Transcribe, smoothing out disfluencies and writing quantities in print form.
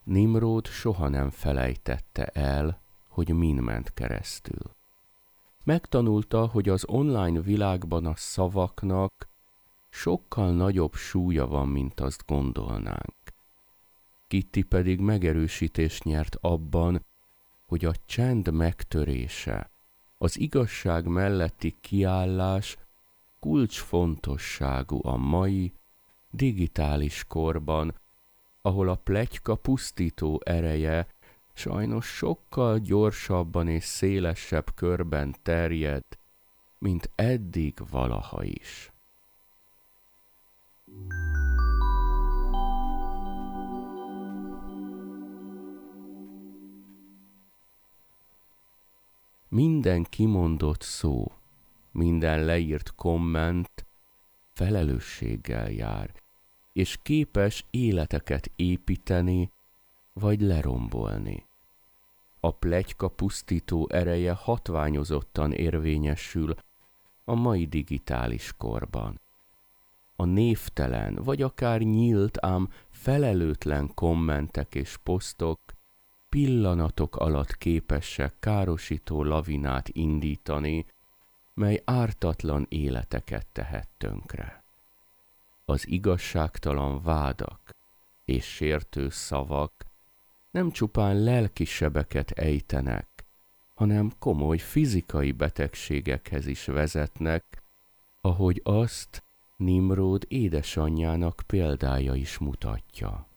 Nimród soha nem felejtette el, hogy min ment keresztül. Megtanulta, hogy az online világban a szavaknak sokkal nagyobb súlya van, mint azt gondolnánk. Kitty pedig megerősítést nyert abban, hogy a csend megtörése, az igazság melletti kiállás kulcsfontosságú a mai, digitális korban, ahol a pletyka pusztító ereje sajnos sokkal gyorsabban és szélesebb körben terjed, mint eddig valaha is. Minden kimondott szó, minden leírt komment felelősséggel jár, és képes életeket építeni vagy lerombolni. A pletyka pusztító ereje hatványozottan érvényesül a mai digitális korban. A névtelen vagy akár nyílt, ám felelőtlen kommentek és posztok pillanatok alatt képesek károsító lavinát indítani, mely ártatlan életeket tehet tönkre. Az igazságtalan vádak és sértő szavak nem csupán lelki sebeket ejtenek, hanem komoly fizikai betegségekhez is vezetnek, ahogy azt Nimród édesanyjának példája is mutatja.